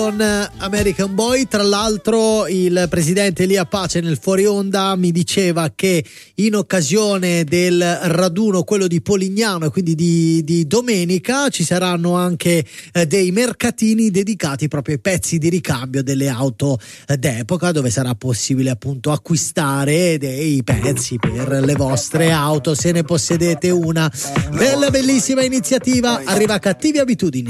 American Boy. Tra l'altro il presidente Elia Pace nel fuori onda mi diceva che in occasione del raduno, quello di Polignano e quindi di domenica, ci saranno anche dei mercatini dedicati proprio ai pezzi di ricambio delle auto d'epoca, dove sarà possibile appunto acquistare dei pezzi per le vostre auto se ne possedete una. Bellissima iniziativa. Arriva Cattive Abitudini.